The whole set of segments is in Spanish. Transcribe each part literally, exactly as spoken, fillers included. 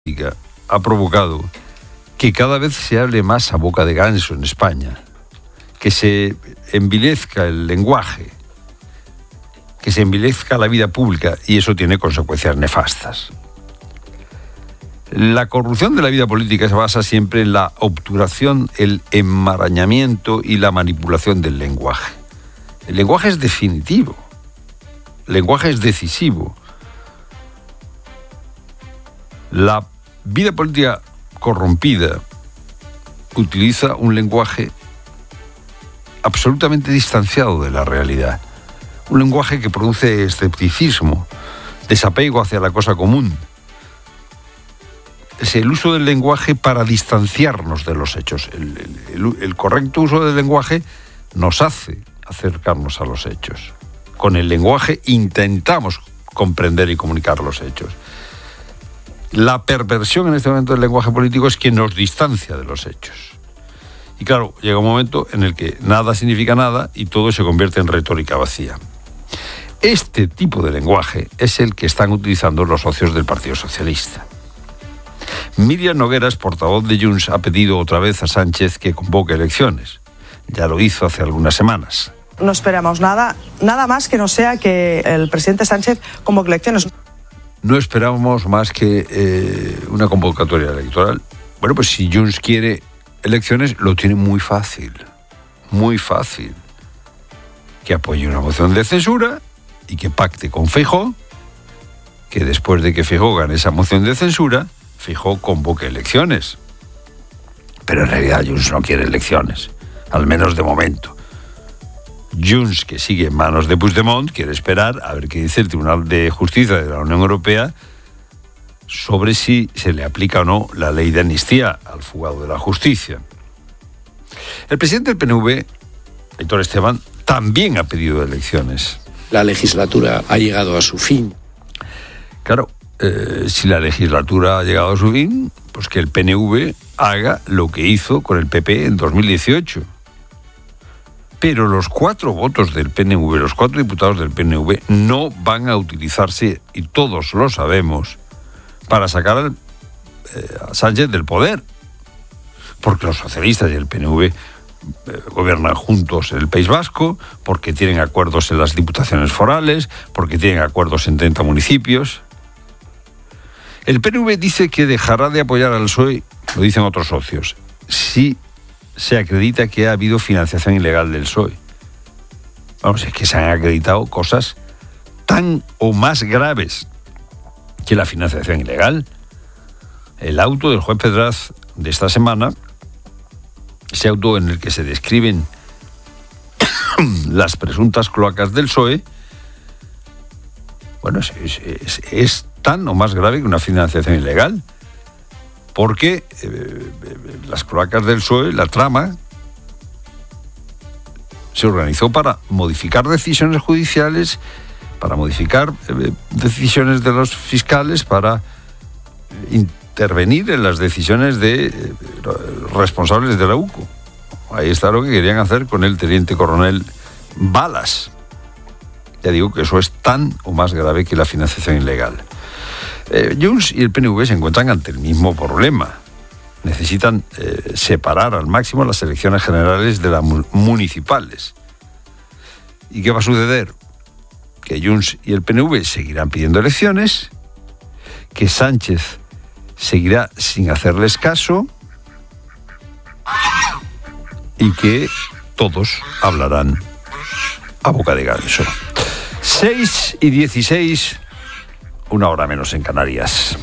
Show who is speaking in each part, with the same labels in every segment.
Speaker 1: ha provocado que cada vez se hable más a boca de ganso en España, que se envilezca el lenguaje, que se envilezca la vida pública, y eso tiene consecuencias nefastas. La corrupción de la vida política se basa siempre en la obturación, el enmarañamiento y la manipulación del lenguaje. El lenguaje es definitivo, el lenguaje es decisivo. La vida política corrompida utiliza un lenguaje absolutamente distanciado de la realidad. Un lenguaje que produce escepticismo, desapego hacia la cosa común. Es el uso del lenguaje para distanciarnos de los hechos. El, el, el, el correcto uso del lenguaje nos hace acercarnos a los hechos. Con el lenguaje intentamos comprender y comunicar los hechos. La perversión en este momento del lenguaje político es que nos distancia de los hechos. Y claro, llega un momento en el que nada significa nada y todo se convierte en retórica vacía. Este tipo de lenguaje es el que están utilizando los socios del Partido Socialista. Míriam Nogueras, portavoz de Junts, ha pedido otra vez a Sánchez que convoque elecciones. Ya lo hizo hace algunas semanas.
Speaker 2: No esperamos nada, nada más que no sea que el presidente Sánchez convoque elecciones.
Speaker 1: No esperamos más que eh, una convocatoria electoral. Bueno, pues si Junts quiere elecciones, lo tiene muy fácil. Muy fácil. Que apoye una moción de censura y que pacte con Feijóo, que después de que Feijóo gane esa moción de censura, Feijóo convoque elecciones. Pero en realidad Junts no quiere elecciones, al menos de momento. Junts, que sigue en manos de Puigdemont, quiere esperar a ver qué dice el Tribunal de Justicia de la Unión Europea sobre si se le aplica o no la ley de amnistía al fugado de la justicia. El presidente del P N V, Aitor Esteban, también ha pedido elecciones.
Speaker 3: La legislatura ha llegado a su fin.
Speaker 1: Claro, eh, si la legislatura ha llegado a su fin, pues que el P N V haga lo que hizo con el P P en dos mil dieciocho. Pero los cuatro votos del P N V, los cuatro diputados del P N V, no van a utilizarse, y todos lo sabemos, para sacar al, eh, a Sánchez del poder. Porque los socialistas y el P N V eh, gobiernan juntos en el País Vasco, porque tienen acuerdos en las diputaciones forales, porque tienen acuerdos en treinta municipios. El P N V dice que dejará de apoyar al P S O E, lo dicen otros socios, si se acredita que ha habido financiación ilegal del P S O E. Vamos, es que se han acreditado cosas tan o más graves que la financiación ilegal. El auto del juez Pedraz de esta semana, ese auto en el que se describen las presuntas cloacas del P S O E, bueno, es, es, es tan o más grave que una financiación ilegal. Porque eh, las cloacas del P S O E, la trama, se organizó para modificar decisiones judiciales, para modificar eh, decisiones de los fiscales, para intervenir en las decisiones de eh, responsables de la U C O. Ahí está lo que querían hacer con el teniente coronel Balas. Ya digo que eso es tan o más grave que la financiación ilegal. Eh, Junts y el P N V se encuentran ante el mismo problema. Necesitan eh, separar al máximo las elecciones generales de las municipales. ¿Y qué va a suceder? Que Junts y el P N V seguirán pidiendo elecciones, que Sánchez seguirá sin hacerles caso y que todos hablarán a boca de ganso. seis y dieciséis, una hora menos en Canarias.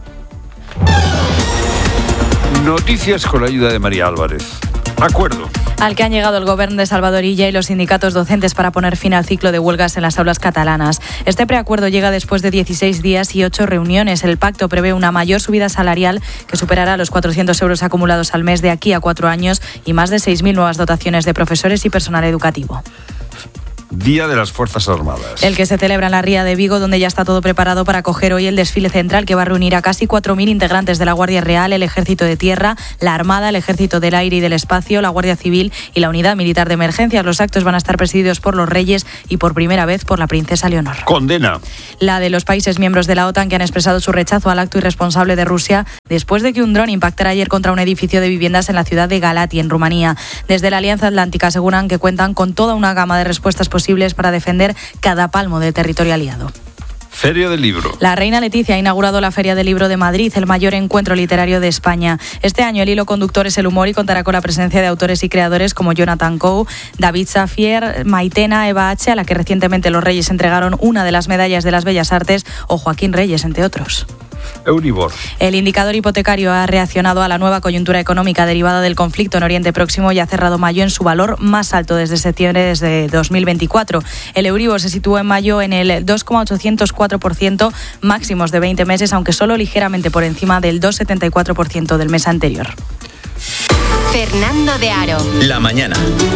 Speaker 1: Noticias con la ayuda de María Álvarez. Acuerdo
Speaker 4: al que han llegado el Gobierno de Salvador Illa y los sindicatos docentes para poner fin al ciclo de huelgas en las aulas catalanas. Este preacuerdo llega después de dieciséis días y ocho reuniones. El pacto prevé una mayor subida salarial que superará los cuatrocientos euros acumulados al mes de aquí a cuatro años y más de seis mil nuevas dotaciones de profesores y personal educativo.
Speaker 1: Día de las Fuerzas Armadas.
Speaker 4: El que se celebra en la Ría de Vigo, donde ya está todo preparado para acoger hoy el desfile central que va a reunir a casi cuatro mil integrantes de la Guardia Real, el Ejército de Tierra, la Armada, el Ejército del Aire y del Espacio, la Guardia Civil y la Unidad Militar de Emergencias. Los actos van a estar presididos por los reyes y por primera vez por la princesa Leonor.
Speaker 1: Condena.
Speaker 4: La de los países miembros de la OTAN que han expresado su rechazo al acto irresponsable de Rusia después de que un dron impactara ayer contra un edificio de viviendas en la ciudad de Galati, en Rumanía. Desde la Alianza Atlántica aseguran que cuentan con toda una gama de respuestas posibles para defender cada palmo de territorio aliado.
Speaker 1: Feria del Libro.
Speaker 4: La reina Leticia ha inaugurado la Feria del Libro de Madrid, el mayor encuentro literario de España. Este año el hilo conductor es el humor y contará con la presencia de autores y creadores como Jonathan Coe, David Safier, Maitena, Eva H., a la que recientemente los Reyes entregaron una de las medallas de las Bellas Artes, o Joaquín Reyes, entre otros.
Speaker 1: Euribor.
Speaker 4: El indicador hipotecario ha reaccionado a la nueva coyuntura económica derivada del conflicto en Oriente Próximo y ha cerrado mayo en su valor más alto desde septiembre desde dos mil veinticuatro. El Euribor se situó en mayo en el dos coma ochocientos cuatro por ciento, máximos de veinte meses, aunque solo ligeramente por encima del dos coma setenta y cuatro por ciento del mes anterior.
Speaker 5: Fernando de Aro.
Speaker 6: La mañana.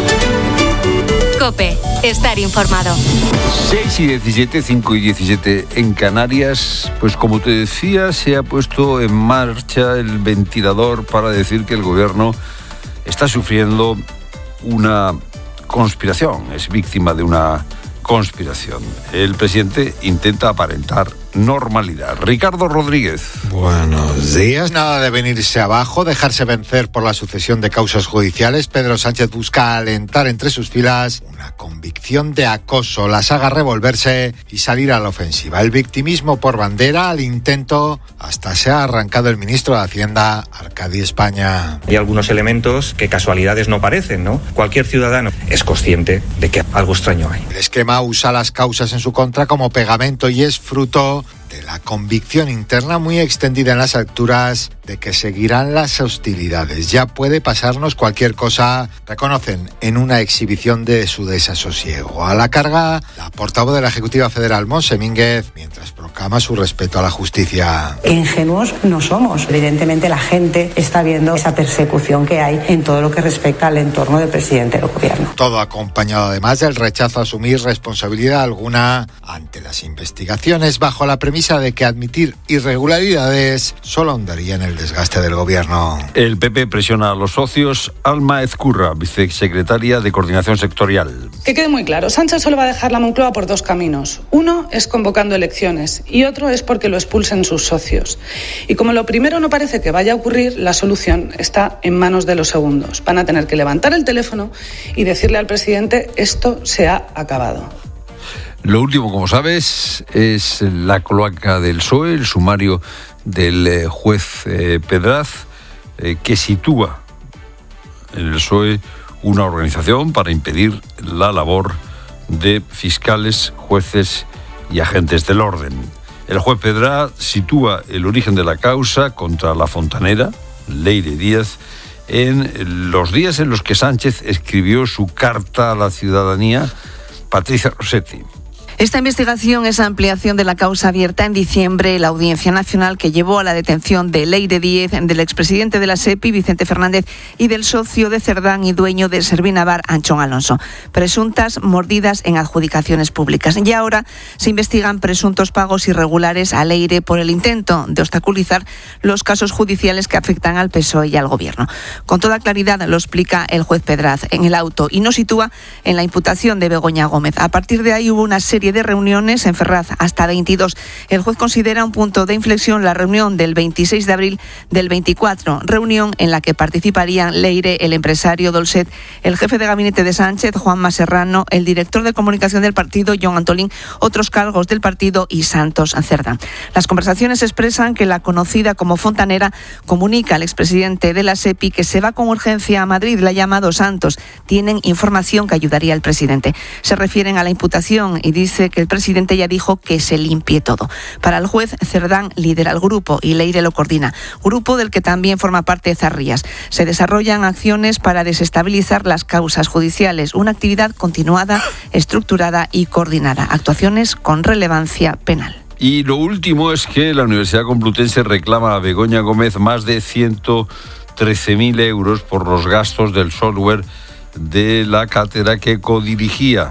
Speaker 5: COPE. Estar informado.
Speaker 1: seis y diecisiete, cinco y diecisiete en Canarias. Pues como te decía, se ha puesto en marcha el ventilador para decir que el gobierno está sufriendo una conspiración, es víctima de una conspiración. El presidente intenta aparentar normalidad. Ricardo Rodríguez.
Speaker 7: Buenos días. Nada de venirse abajo, dejarse vencer por la sucesión de causas judiciales. Pedro Sánchez busca alentar entre sus filas una convicción de acoso, las haga revolverse y salir a la ofensiva. El victimismo por bandera, al intento, hasta se ha arrancado el ministro de Hacienda, Arcadi España.
Speaker 8: Hay algunos elementos que casualidades no parecen, ¿no? Cualquier ciudadano es consciente de que algo extraño hay.
Speaker 7: El esquema usa las causas en su contra como pegamento y es fruto de la convicción interna muy extendida en las alturas de que seguirán las hostilidades. Ya puede pasarnos cualquier cosa, reconocen en una exhibición de su desasosiego. A la carga, la portavoz de la Ejecutiva Federal, Montse Mínguez, mientras proclama su respeto a la justicia.
Speaker 9: Ingenuos no somos. Evidentemente la gente está viendo esa persecución que hay en todo lo que respecta al entorno del presidente del gobierno.
Speaker 7: Todo acompañado además del rechazo a asumir responsabilidad alguna ante las investigaciones, bajo la premisa de que admitir irregularidades solo ahondaría en el desgaste del gobierno.
Speaker 1: El P P presiona a los socios. Alma Ezcurra, vicesecretaria de Coordinación Sectorial.
Speaker 10: Que quede muy claro, Sánchez solo va a dejar la Moncloa por dos caminos. Uno es convocando elecciones y otro es porque lo expulsen sus socios. Y como lo primero no parece que vaya a ocurrir, la solución está en manos de los segundos. Van a tener que levantar el teléfono y decirle al presidente: esto se ha acabado.
Speaker 1: Lo último, como sabes, es la cloaca del P S O E, el sumario del eh, juez eh, Pedraz, eh, que sitúa en el P S O E una organización para impedir la labor de fiscales, jueces y agentes del orden. El juez Pedraz sitúa el origen de la causa contra la fontanera, Leire Díaz, en los días en los que Sánchez escribió su carta a la ciudadanía. Patricia Rossetti.
Speaker 11: Esta investigación es ampliación de la causa abierta en diciembre en la Audiencia Nacional que llevó a la detención de Leire Díez, del expresidente de la SEPI, Vicente Fernández, y del socio de Cerdán y dueño de Servinavar, Anchón Alonso. Presuntas mordidas en adjudicaciones públicas. Y ahora se investigan presuntos pagos irregulares a Leire por el intento de obstaculizar los casos judiciales que afectan al P S O E y al Gobierno. Con toda claridad lo explica el juez Pedraz en el auto y nos sitúa en la imputación de Begoña Gómez. A partir de ahí hubo una serie de reuniones en Ferraz, hasta veintidós. El juez considera un punto de inflexión la reunión del veintiséis de abril del veinticuatro, reunión en la que participarían Leire, el empresario Dolcet, el jefe de gabinete de Sánchez, Juanma Serrano, el director de comunicación del partido, John Antolín, otros cargos del partido y Santos Cerdán. Las conversaciones expresan que la conocida como Fontanera comunica al expresidente de la SEPI que se va con urgencia a Madrid. La ha llamado Santos. Tienen información que ayudaría al presidente. Se refieren a la imputación y dice que el presidente ya dijo que se limpie todo. Para el juez, Cerdán lidera el grupo y Leire lo coordina. Grupo del que también forma parte Zarrías. Se desarrollan acciones para desestabilizar las causas judiciales. Una actividad continuada, estructurada y coordinada. Actuaciones con relevancia penal.
Speaker 1: Y lo último es que la Universidad Complutense reclama a Begoña Gómez más de ciento trece mil euros por los gastos del software de la cátedra que codirigía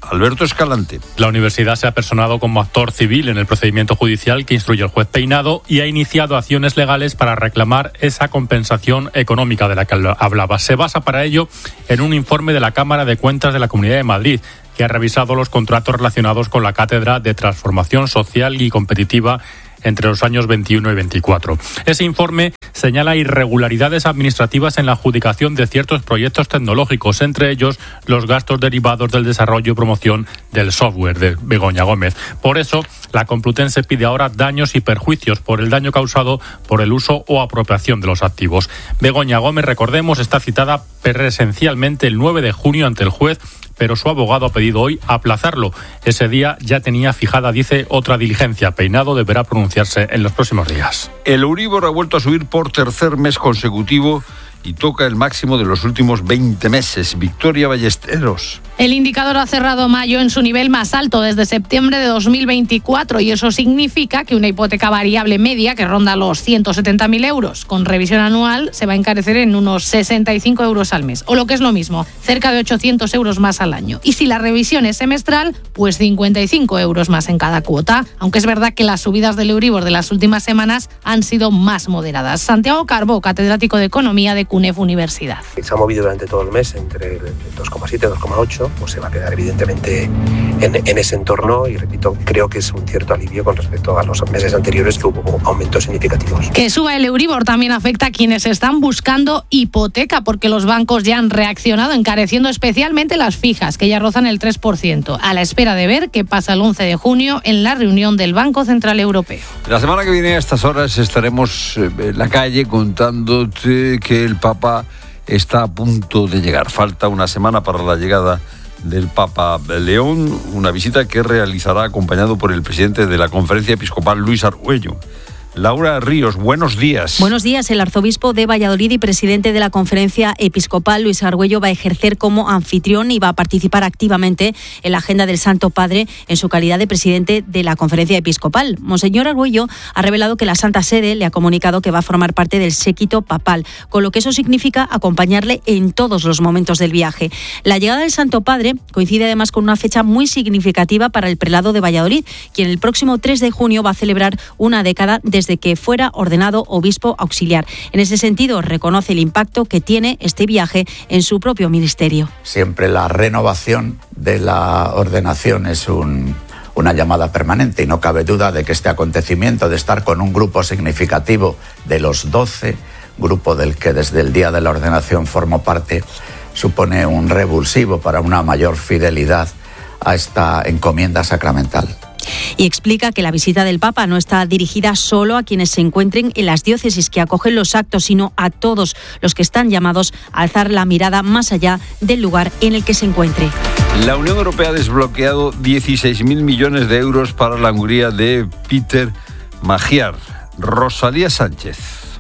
Speaker 1: Alberto Escalante.
Speaker 5: La universidad se ha personado como actor civil en el procedimiento judicial que instruye el juez Peinado y ha iniciado acciones legales para reclamar esa compensación económica de la que hablaba. Se basa para ello en un informe de la Cámara de Cuentas de la Comunidad de Madrid, que ha revisado los contratos relacionados con la Cátedra de Transformación Social y Competitiva entre los años veintiuno y veinticuatro. Ese informe señala irregularidades administrativas en la adjudicación de ciertos proyectos tecnológicos, entre ellos los gastos derivados del desarrollo y promoción del software de Begoña Gómez. Por eso, la Complutense pide ahora daños y perjuicios por el daño causado por el uso o apropiación de los activos. Begoña Gómez, recordemos, está citada presencialmente el nueve de junio ante el juez, pero su abogado ha pedido hoy aplazarlo. Ese día ya tenía fijada, dice, otra diligencia. Peinado deberá pronunciarse en los próximos días.
Speaker 1: El Euribor ha vuelto a subir por tercer mes consecutivo y toca el máximo de los últimos veinte meses. Victoria Ballesteros.
Speaker 6: El indicador ha cerrado mayo en su nivel más alto desde septiembre de dos mil veinticuatro y eso significa que una hipoteca variable media que ronda los ciento setenta mil euros con revisión anual se va a encarecer en unos sesenta y cinco euros al mes, o lo que es lo mismo, cerca de ochocientos euros más al año. Y si la revisión es semestral, pues cincuenta y cinco euros más en cada cuota, aunque es verdad que las subidas del Euribor de las últimas semanas han sido más moderadas. Santiago Carbó, catedrático de Economía de CUNEF Universidad.
Speaker 12: Se ha movido durante todo el mes entre el dos coma siete y dos coma ocho, pues se va a quedar evidentemente en, en ese entorno y repito, creo que es un cierto alivio con respecto a los meses anteriores que hubo aumentos significativos.
Speaker 6: Que suba el Euribor también afecta a quienes están buscando hipoteca porque los bancos ya han reaccionado encareciendo especialmente las fijas que ya rozan el tres por ciento a la espera de ver qué pasa el once de junio en la reunión del Banco Central Europeo.
Speaker 1: La semana que viene a estas horas estaremos en la calle contándote que el Papa está a punto de llegar. Falta una semana para la llegada del Papa León, una visita que realizará acompañado por el presidente de la Conferencia Episcopal, Luis Argüello. Laura Ríos, buenos días.
Speaker 13: Buenos días. El arzobispo de Valladolid y presidente de la Conferencia Episcopal, Luis Argüello, va a ejercer como anfitrión y va a participar activamente en la agenda del Santo Padre en su calidad de presidente de la Conferencia Episcopal. Monseñor Argüello ha revelado que la Santa Sede le ha comunicado que va a formar parte del séquito papal, con lo que eso significa acompañarle en todos los momentos del viaje. La llegada del Santo Padre coincide además con una fecha muy significativa para el prelado de Valladolid, quien el próximo tres de junio va a celebrar una década de desde que fuera ordenado obispo auxiliar. En ese sentido, reconoce el impacto que tiene este viaje en su propio ministerio.
Speaker 14: Siempre la renovación de la ordenación es un, una llamada permanente y no cabe duda de que este acontecimiento de estar con un grupo significativo de los doce, grupo del que desde el día de la ordenación formo parte, supone un revulsivo para una mayor fidelidad a esta encomienda sacramental.
Speaker 13: Y explica que la visita del Papa no está dirigida solo a quienes se encuentren en las diócesis que acogen los actos, sino a todos los que están llamados a alzar la mirada más allá del lugar en el que se encuentre.
Speaker 1: La Unión Europea ha desbloqueado dieciséis mil millones de euros para la Hungría de Peter Magyar. Rosalía Sánchez.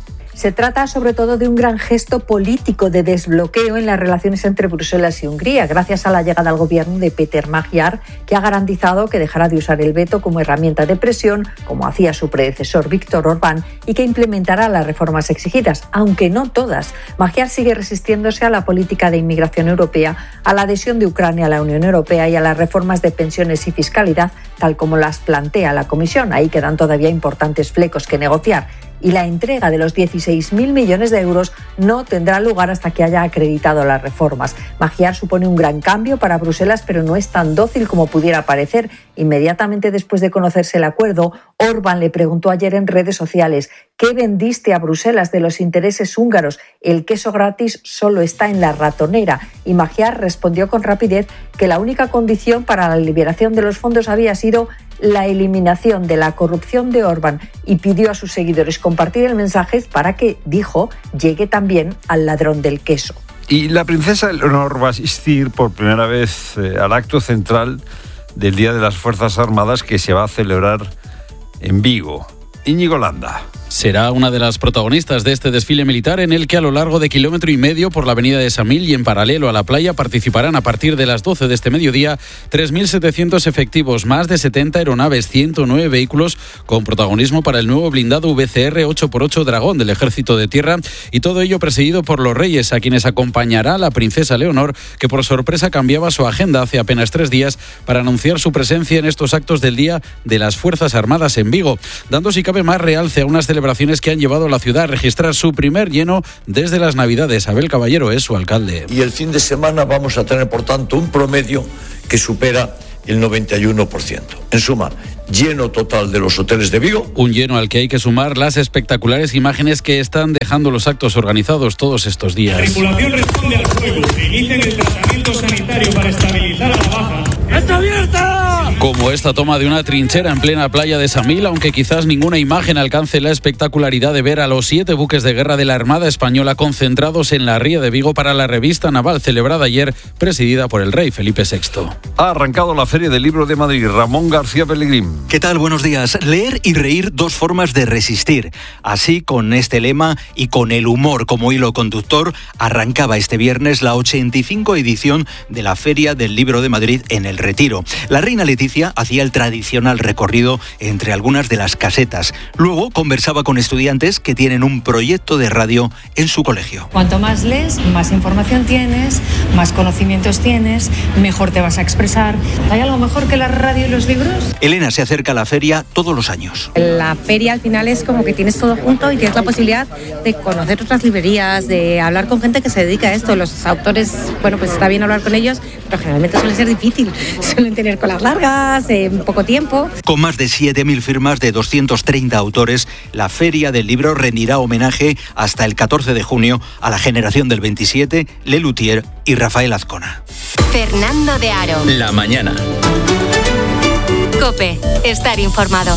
Speaker 15: Se trata sobre todo de un gran gesto político de desbloqueo en las relaciones entre Bruselas y Hungría, gracias a la llegada al gobierno de Peter Magyar, que ha garantizado que dejará de usar el veto como herramienta de presión, como hacía su predecesor Viktor Orbán, y que implementará las reformas exigidas, aunque no todas. Magyar sigue resistiéndose a la política de inmigración europea, a la adhesión de Ucrania a la Unión Europea y a las reformas de pensiones y fiscalidad, tal como las plantea la Comisión. Ahí quedan todavía importantes flecos que negociar. Y la entrega de los dieciséis mil millones de euros no tendrá lugar hasta que haya acreditado las reformas. Magyar supone un gran cambio para Bruselas, pero no es tan dócil como pudiera parecer. Inmediatamente después de conocerse el acuerdo, Orbán le preguntó ayer en redes sociales: ¿qué vendiste a Bruselas de los intereses húngaros? El queso gratis solo está en la ratonera. Y Magyar respondió con rapidez que la única condición para la liberación de los fondos había sido la eliminación de la corrupción de Orbán y pidió a sus seguidores compartir el mensaje para que, dijo, llegue también al ladrón del queso.
Speaker 1: Y la princesa Eleonor va a asistir por primera vez eh, al acto central del Día de las Fuerzas Armadas que se va a celebrar en Vigo. Íñigo Landa.
Speaker 16: será una de las protagonistas de este desfile militar en el que a lo largo de kilómetro y medio por la avenida de Samil y en paralelo a la playa participarán a partir de las doce de este mediodía tres mil setecientos efectivos, más de setenta aeronaves, ciento nueve vehículos con protagonismo para el nuevo blindado V C R ocho por ocho Dragón del Ejército de Tierra, y todo ello presidido por los Reyes, a quienes acompañará la princesa Leonor, que por sorpresa cambiaba su agenda hace apenas tres días para anunciar su presencia en estos actos del Día de las Fuerzas Armadas en Vigo, dando si cabe más realce a unas celebraciones que han llevado a la ciudad a registrar su primer lleno desde las Navidades. Abel Caballero es su alcalde.
Speaker 17: Y el fin de semana vamos a tener, por tanto, un promedio que supera el noventa y uno por ciento. En suma, lleno total de los hoteles de Vigo.
Speaker 16: Un lleno al que hay que sumar las espectaculares imágenes que están dejando los actos organizados todos estos días.
Speaker 18: La tripulación responde al fuego e inician el tratamiento sanitario para estabilizar a la baja. ¡Está abierta!
Speaker 16: Como esta toma de una trinchera en plena playa de Samil, aunque quizás ninguna imagen alcance la espectacularidad de ver a los siete buques de guerra de la Armada Española concentrados en la ría de Vigo para la revista naval celebrada ayer, presidida por el rey Felipe sexto.
Speaker 1: Ha arrancado la Feria del Libro de Madrid. Ramón García Pellegrín.
Speaker 19: ¿Qué tal? Buenos días. Leer y reír, dos formas de resistir. Así, con este lema y con el humor como hilo conductor, arrancaba este viernes la ochenta y cinco edición de la Feria del Libro de Madrid en El Retiro. La reina Leticia hacía el tradicional recorrido entre algunas de las casetas. Luego conversaba con estudiantes que tienen un proyecto de radio en su colegio.
Speaker 20: Cuanto más lees, más información tienes, más conocimientos tienes, mejor te vas a expresar. ¿Hay algo mejor que la radio y los libros?
Speaker 19: Elena se acerca a la feria todos los años.
Speaker 21: La feria al final es como que tienes todo junto y tienes la posibilidad de conocer otras librerías, de hablar con gente que se dedica a esto. Los autores, bueno, pues está bien hablar con ellos, pero generalmente suele ser difícil. Suelen tener colas largas, en poco tiempo.
Speaker 19: Con más de siete mil firmas de doscientos treinta autores, la Feria del Libro rendirá homenaje hasta el catorce de junio a la generación del veintisiete, Lelutier y Rafael Azcona.
Speaker 22: Fernando de Aro.
Speaker 23: La mañana.
Speaker 22: COPE. Estar informado.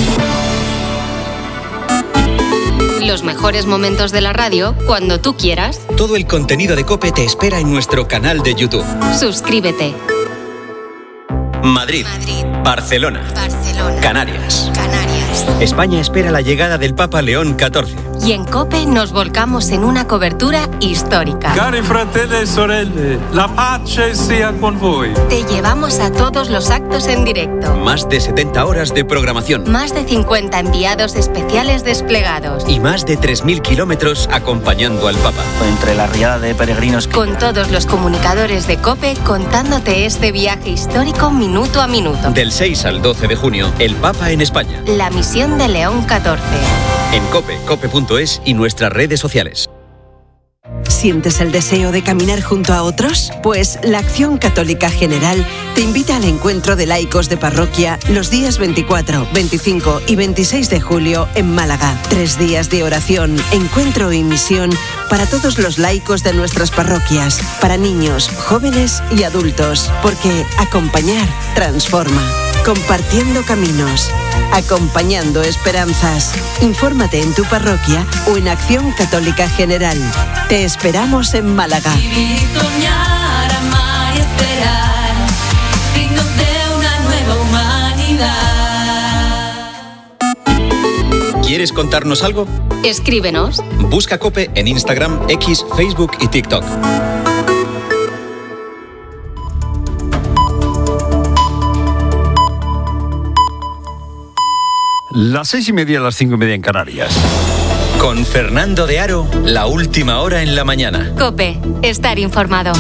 Speaker 22: Los mejores momentos de la radio cuando tú quieras.
Speaker 23: Todo el contenido de COPE te espera en nuestro canal de YouTube.
Speaker 22: Suscríbete.
Speaker 23: Madrid,
Speaker 22: Madrid.
Speaker 23: Barcelona,
Speaker 22: Barcelona.
Speaker 23: Canarias.
Speaker 22: Canarias.
Speaker 23: España espera la llegada del Papa León catorce.
Speaker 22: Y en COPE nos volcamos en una cobertura histórica.
Speaker 24: Cari fratelli e sorelle, la pace sia con voi.
Speaker 22: Te llevamos a todos los actos en directo.
Speaker 23: Más de setenta horas de programación.
Speaker 22: Más de cincuenta enviados especiales desplegados.
Speaker 23: Y más de tres mil kilómetros acompañando al Papa.
Speaker 19: Entre la riada de peregrinos. Que...
Speaker 22: Con todos los comunicadores de COPE contándote este viaje histórico minuto a minuto.
Speaker 23: Del seis al doce de junio, el Papa en España.
Speaker 22: La misión de León catorce.
Speaker 23: En COPE, cope punto es y nuestras redes sociales.
Speaker 25: ¿Sientes el deseo de caminar junto a otros? Pues la Acción Católica General te invita al encuentro de laicos de parroquia los días veinticuatro, veinticinco y veintiséis de julio en Málaga. Tres días de oración, encuentro y misión para todos los laicos de nuestras parroquias, para niños, jóvenes y adultos, porque acompañar transforma. Compartiendo caminos, acompañando esperanzas. Infórmate en tu parroquia o en Acción Católica General. Te esperamos en Málaga.
Speaker 26: Vivir, soñar, amar y esperar, signos de una nueva humanidad.
Speaker 23: ¿Quieres contarnos algo?
Speaker 22: Escríbenos.
Speaker 23: Busca COPE en Instagram, X, Facebook y TikTok.
Speaker 1: Las seis y media, las cinco y media en Canarias.
Speaker 23: Con Fernando de Aro, la última hora en la mañana.
Speaker 22: COPE. Estar informado.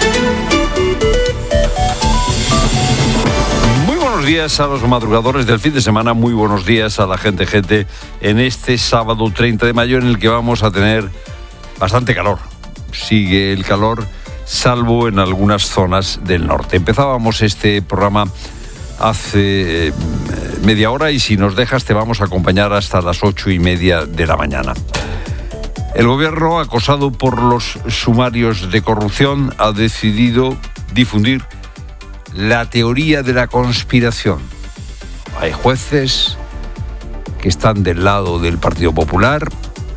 Speaker 1: Muy buenos días a los madrugadores del fin de semana. Muy buenos días a la gente, gente, en este sábado treinta de mayo en el que vamos a tener bastante calor. Sigue el calor, salvo en algunas zonas del norte. Empezábamos este programa hace eh, media hora y si nos dejas te vamos a acompañar hasta las ocho y media de la mañana. El gobierno, acosado por los sumarios de corrupción, ha decidido difundir la teoría de la conspiración. Hay jueces que están del lado del Partido Popular,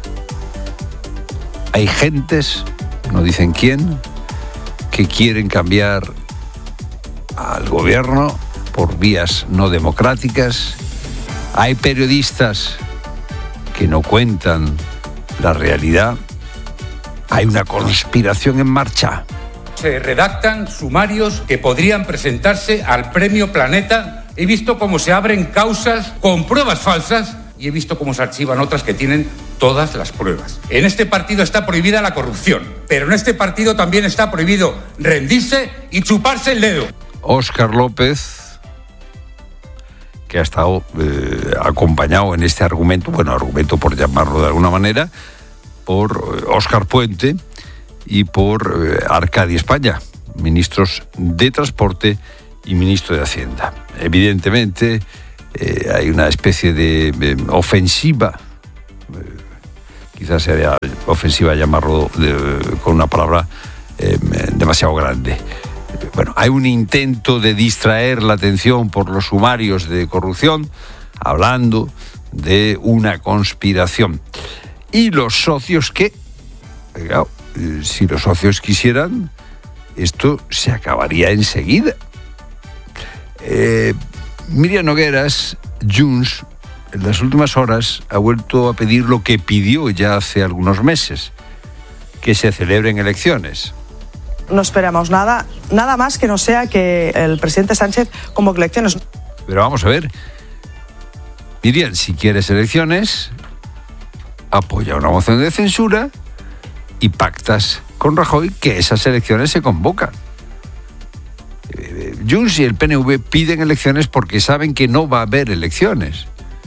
Speaker 1: hay gentes, no dicen quién, que quieren cambiar al gobierno por vías no democráticas. Hay periodistas que no cuentan la realidad. Hay una conspiración en marcha.
Speaker 2: Se redactan sumarios que podrían presentarse al Premio Planeta. He visto cómo se abren causas con pruebas falsas y he visto cómo se archivan otras que tienen todas las pruebas. En este partido está prohibida la corrupción, pero en este partido también está prohibido rendirse y chuparse el dedo.
Speaker 1: Óscar López, que ha estado eh, acompañado en este argumento, bueno, argumento por llamarlo de alguna manera, por Óscar Puente y por eh, Arcadi España, ministros de Transporte y ministro de Hacienda. Evidentemente eh, hay una especie de eh, ofensiva, eh, quizás sería ofensiva llamarlo de, con una palabra eh, demasiado grande. Bueno, hay un intento de distraer la atención por los sumarios de corrupción, hablando de una conspiración. Y los socios que, claro, si los socios quisieran, esto se acabaría enseguida. Eh, Miriam Nogueras, Junts, en las últimas horas ha vuelto a pedir lo que pidió ya hace algunos meses, que se celebren elecciones.
Speaker 3: No esperamos nada, nada más que no sea que el presidente Sánchez convoque elecciones.
Speaker 1: Pero vamos a ver, Miriam, si quieres elecciones, apoya una moción de censura y pactas con Rajoy que esas elecciones se convocan. Junts y el P N V piden elecciones porque saben que no va a haber elecciones.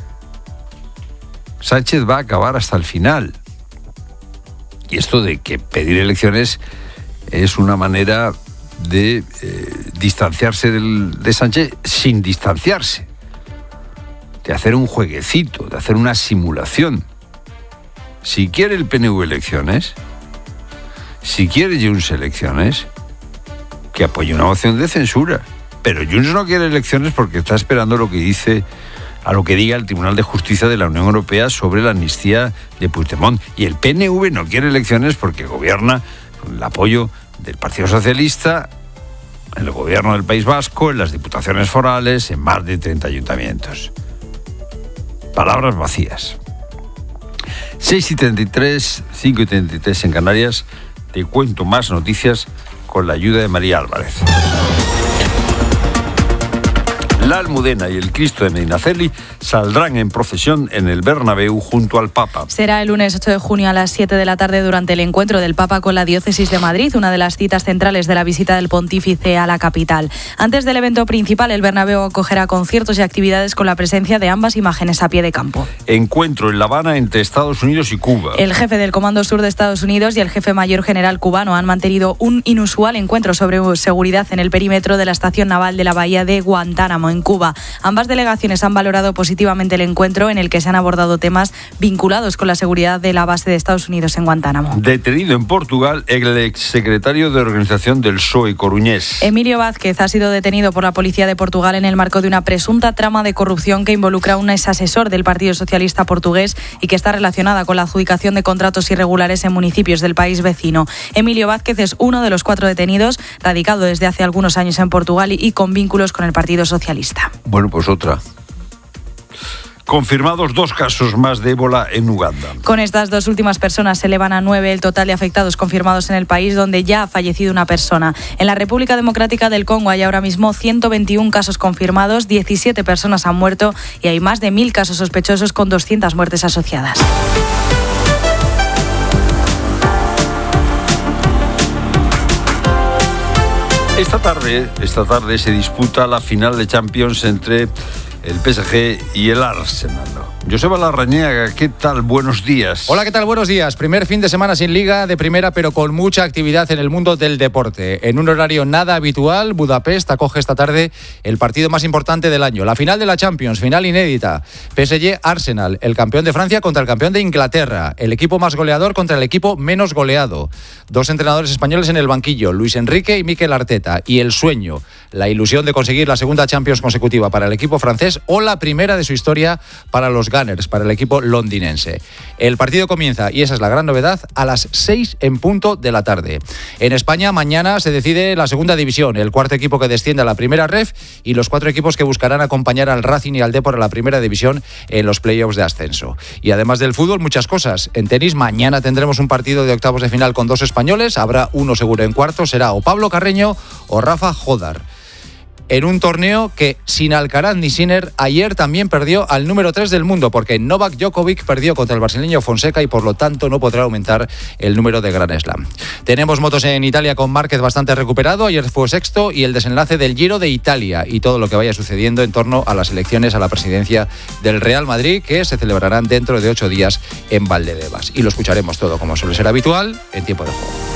Speaker 1: Sánchez va a acabar hasta el final. Y esto de que pedir elecciones es una manera de eh, distanciarse del, de Sánchez sin distanciarse, de hacer un jueguecito, de hacer una simulación. Si quiere el P N V elecciones, si quiere Junts elecciones, que apoye una moción de censura. Pero Junts no quiere elecciones porque está esperando lo que dice, a lo que diga el Tribunal de Justicia de la Unión Europea sobre la amnistía de Puigdemont. Y el P N V no quiere elecciones porque gobierna con el apoyo del Partido Socialista en el gobierno del País Vasco, en las diputaciones forales, en más de treinta ayuntamientos. Palabras vacías. seis y treinta y tres, cinco y treinta y tres en Canarias. Te cuento más noticias con la ayuda de María Álvarez. La Almudena y el Cristo de Medinaceli saldrán en procesión en el Bernabéu junto al Papa.
Speaker 4: Será el lunes ocho de junio a las siete de la tarde durante el encuentro del Papa con la Diócesis de Madrid, una de las citas centrales de la visita del pontífice a la capital. Antes del evento principal, el Bernabéu acogerá conciertos y actividades con la presencia de ambas imágenes a pie de campo.
Speaker 1: Encuentro en La Habana entre Estados Unidos y Cuba.
Speaker 4: El jefe del Comando Sur de Estados Unidos y el jefe mayor general cubano han mantenido un inusual encuentro sobre seguridad en el perímetro de la estación naval de la bahía de Guantánamo, en Cuba. Ambas delegaciones han valorado positivamente el encuentro, en el que se han abordado temas vinculados con la seguridad de la base de Estados Unidos en Guantánamo.
Speaker 1: Detenido en Portugal el exsecretario de organización del P S O E coruñés.
Speaker 4: Emilio Vázquez ha sido detenido por la policía de Portugal en el marco de una presunta trama de corrupción que involucra a un exasesor del Partido Socialista portugués y que está relacionada con la adjudicación de contratos irregulares en municipios del país vecino. Emilio Vázquez es uno de los cuatro detenidos, radicado desde hace algunos años en Portugal y con vínculos con el Partido Socialista.
Speaker 1: Bueno, pues otra. Confirmados dos casos más de ébola en Uganda.
Speaker 4: Con estas dos últimas personas se elevan a nueve el total de afectados confirmados en el país, donde ya ha fallecido una persona. En la República Democrática del Congo hay ahora mismo ciento veintiún casos confirmados, diecisiete personas han muerto y hay más de mil casos sospechosos con doscientas muertes asociadas.
Speaker 1: Esta tarde, esta tarde se disputa la final de Champions entre el P S G y el Arsenal. Joseba Larrañaga, ¿qué tal? Buenos días.
Speaker 7: Hola, ¿qué tal? Buenos días. Primer fin de semana sin liga de primera, pero con mucha actividad en el mundo del deporte. En un horario nada habitual, Budapest acoge esta tarde el partido más importante del año, la final de la Champions, final inédita. P S G-Arsenal, el campeón de Francia contra el campeón de Inglaterra, el equipo más goleador contra el equipo menos goleado. Dos entrenadores españoles en el banquillo, Luis Enrique y Mikel Arteta. Y el sueño, la ilusión de conseguir la segunda Champions consecutiva para el equipo francés semifinales o la primera de su historia para los Gunners, para el equipo londinense. El partido comienza, y esa es la gran novedad, a las seis en punto de la tarde. En España mañana se decide la segunda división, el cuarto equipo que desciende a la primera ref y los cuatro equipos que buscarán acompañar al Racing y al Depor a la primera división en los playoffs de ascenso. Y además del fútbol, muchas cosas. En tenis mañana tendremos un partido de octavos de final con dos españoles, habrá uno seguro en cuarto, será o Pablo Carreño o Rafa Jodar. En un torneo que sin Alcaraz ni Sinner ayer también perdió al número tres del mundo, porque Novak Djokovic perdió contra el brasileño Fonseca y por lo tanto no podrá aumentar el número de Grand Slam. Tenemos motos en Italia con Márquez bastante recuperado, ayer fue sexto, y el desenlace del Giro de Italia y todo lo que vaya sucediendo en torno a las elecciones a la presidencia del Real Madrid, que se celebrarán dentro de ocho días en Valdebebas. Y lo escucharemos todo como suele ser habitual en Tiempo de Juego.